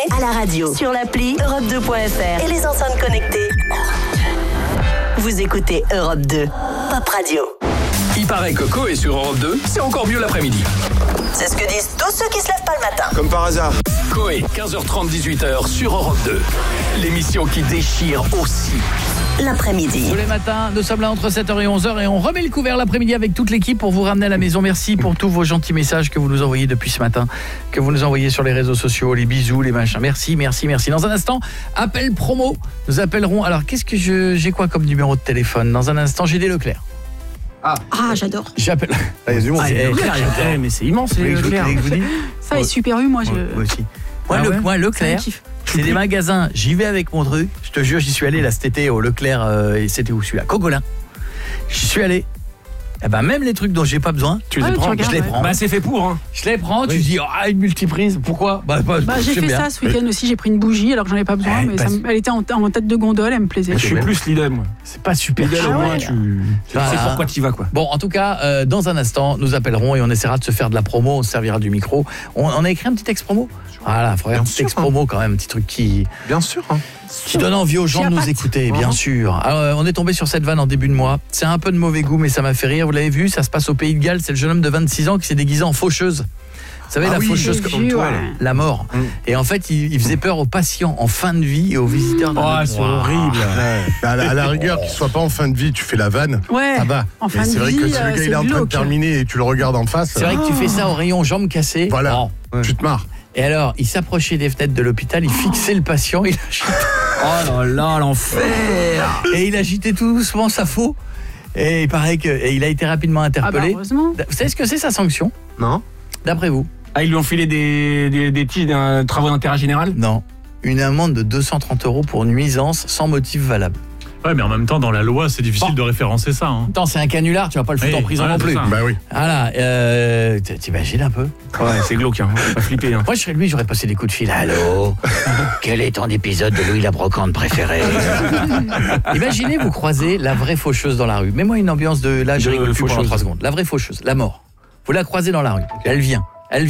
à la radio, sur l'appli Europe2.fr et les enceintes connectées. Vous écoutez Europe 2, Pop Radio. Il paraît que Coé sur Europe 2, c'est encore mieux l'après-midi. C'est ce que disent tous ceux qui se lèvent pas le matin. Comme par hasard. Coé, 15h30, 18h sur Europe 2. L'émission qui déchire aussi l'après-midi. Tous les matins, nous sommes là entre 7h et 11h et on remet le couvert l'après-midi avec toute l'équipe pour vous ramener à la maison. Merci pour tous vos gentils messages que vous nous envoyez depuis ce matin, que vous nous envoyez sur les réseaux sociaux, les bisous, les machins. Merci. Dans un instant, appel promo. Nous appellerons. Alors, qu'est-ce que j'ai quoi comme numéro de téléphone? Dans un instant, j'ai des Leclerc. Ah, j'adore. J'appelle. Leclerc, mais c'est immense les Leclerc. Ça est super eu, moi aussi. Moi, Leclerc, c'est des magasins, j'y vais avec mon truc. Je te jure, j'y suis allé là cet été au Leclerc, et c'était où celui-là, Cogolin. J'y suis allé. Eh ben même les trucs dont j'ai pas besoin, tu les prends, je les prends. Bah c'est fait pour hein. Je les prends, tu dis une multiprise, pourquoi? J'ai fait ça ce week-end aussi, j'ai pris une bougie alors que j'en ai pas besoin, mais elle était en tête de gondole, elle me plaisait. Je suis plus Lidl moi. C'est pas super. Lidl au moins tu sais pourquoi tu y vas quoi. Bon, en tout cas, dans un instant, nous appellerons et on essaiera de se faire de la promo, on se servira du micro. On a écrit un petit texte promo. Voilà, faut faire un petit texte promo quand même, un petit truc qui bien sûr qui donne envie aux gens de nous écouter, bien sûr. Alors, on est tombé sur cette vanne en début de mois. C'est un peu de mauvais goût, mais ça m'a fait rire. Vous l'avez vu, ça se passe au Pays de Galles. C'est le jeune homme de 26 ans qui s'est déguisé en faucheuse. Vous savez, la faucheuse comme toi, la mort. Et en fait, il faisait peur aux patients en fin de vie et aux visiteurs. C'est horrible. À la rigueur, qu'il soit pas en fin de vie, tu fais la vanne. Ouais. Ça va. En fin de vie, c'est vrai que si le gars il est en train de terminer et tu le regardes en face. C'est vrai que tu fais ça au rayon jambes cassées. Voilà. Tu te marres. Et alors, il s'approchait des fenêtres de l'hôpital, il fixait le patient, il agitait. Oh là là, l'enfer. Et il agitait tout doucement sa faux. Et il paraît qu'il a été rapidement interpellé. Heureusement. Vous savez ce que c'est sa sanction? Non. D'après vous? Ils lui ont filé des tiges d'un travaux d'intérêt général? Non. Une amende de 230 € pour nuisance sans motif valable. Ouais, mais en même temps, dans la loi, c'est difficile de référencer ça. Attends, c'est un canular, tu vas pas le foutre en prison non plus. Bah oui. Voilà, t'imagines un peu? Ouais, c'est glauque, hein. Pas flipper. Hein. Moi, je serais lui, j'aurais passé des coups de fil. Allô? Quel est ton épisode de Louis la Brocante préféré? Imaginez, vous croisez la vraie faucheuse dans la rue. Mets-moi une ambiance de... Là, je rigole plus pendant 3 secondes. La vraie faucheuse, la mort. Vous la croisez dans la rue. Elle vient.